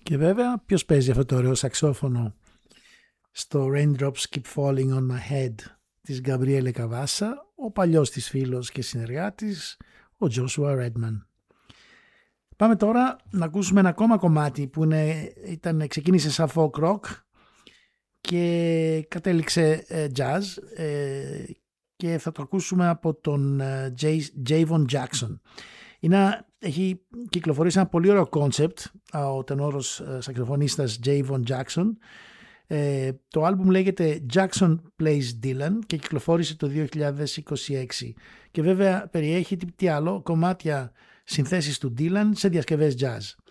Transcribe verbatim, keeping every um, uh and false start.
Και βέβαια ποιος παίζει αυτό το ωραίο σαξόφωνο στο Raindrops Keep Falling on My Head της Γκαμπριέλε Καβάσα, ο παλιός της φίλος και συνεργάτης, ο Joshua Redman. Πάμε τώρα να ακούσουμε ένα ακόμα κομμάτι που είναι, ήταν, ξεκίνησε σαν folk rock και κατέληξε ε, jazz ε, και θα το ακούσουμε από τον ε, Javon Jackson. Είναι, έχει κυκλοφορήσει ένα πολύ ωραίο κόνσεπτ ο τενόρος ε, σαξοφωνίστας Javon Jackson. Ε, το άλμπουμ λέγεται Jackson Plays Dylan και κυκλοφόρησε το δύο χιλιάδες είκοσι έξι και βέβαια περιέχει τι, τι άλλο, κομμάτια συνθέσεις του Dylan σε διασκευές jazz.